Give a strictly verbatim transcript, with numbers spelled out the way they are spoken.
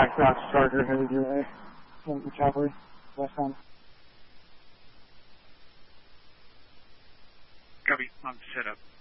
Black Fox Charger headed your way. From the chopper, westbound. Copy, I'm set up.